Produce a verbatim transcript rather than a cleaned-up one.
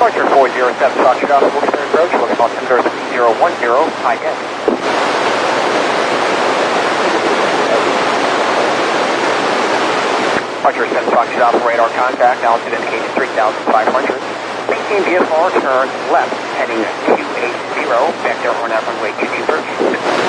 Departure four zero seven Foxtrot Alpha, Wilkes-Barre approach, looks altimeter three zero one zero, high end. Departure seven Foxtrot Alpha, radar contact, altitude indicated three thousand five hundred. Maintain V F R, turn left, heading two eight zero, vector on runway two approach.